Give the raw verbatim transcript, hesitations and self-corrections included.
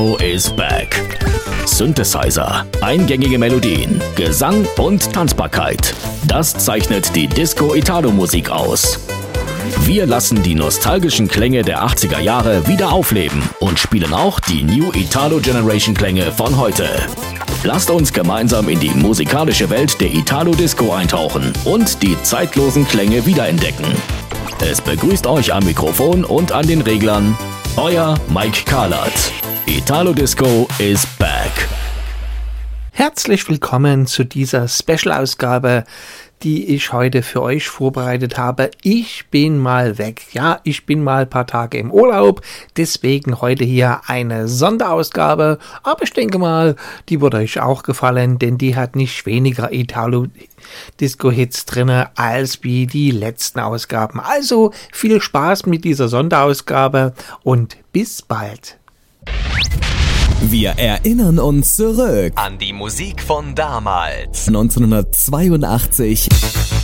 is back. Synthesizer, eingängige Melodien, Gesang und Tanzbarkeit. Das zeichnet die Disco-Italo-Musik aus. Wir lassen die nostalgischen Klänge der achtziger Jahre wieder aufleben und spielen auch die New Italo Generation Klänge von heute. Lasst uns gemeinsam in die musikalische Welt der Italo-Disco eintauchen und die zeitlosen Klänge wiederentdecken. Es begrüßt euch am Mikrofon und an den Reglern euer Mike Kahlert. Italo Disco is back. Herzlich willkommen zu dieser Special-Ausgabe, die ich heute für euch vorbereitet habe. Ich bin mal weg. Ja, ich bin mal ein paar Tage im Urlaub. Deswegen heute hier eine Sonderausgabe. Aber ich denke mal, die wird euch auch gefallen, denn die hat nicht weniger Italo-Disco-Hits drin als wie die letzten Ausgaben. Also viel Spaß mit dieser Sonderausgabe und bis bald. Wir erinnern uns zurück an die Musik von damals. neunzehnhundertzweiundachtzig